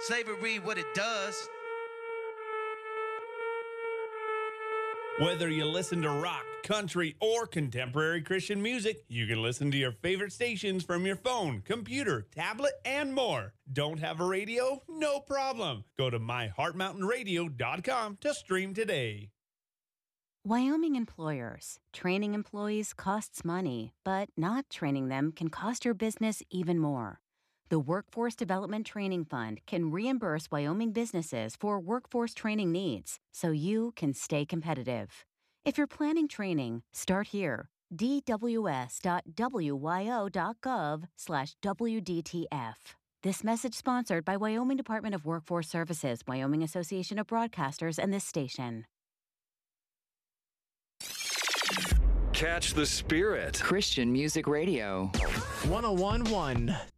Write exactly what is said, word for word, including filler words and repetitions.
Slavery, what it does. Whether you listen to rock, country, or contemporary Christian music, you can listen to your favorite stations from your phone, computer, tablet, and more. Don't have a radio? No problem. Go to my heart mountain radio dot com to stream today. Wyoming employers. Training employees costs money, but not training them can cost your business even more. The Workforce Development Training Fund can reimburse Wyoming businesses for workforce training needs so you can stay competitive. If you're planning training, start here. d w s dot w y o dot gov slash w d t f. This message sponsored by Wyoming Department of Workforce Services, Wyoming Association of Broadcasters, and this station. Catch the Spirit. Christian Music Radio. one oh one point one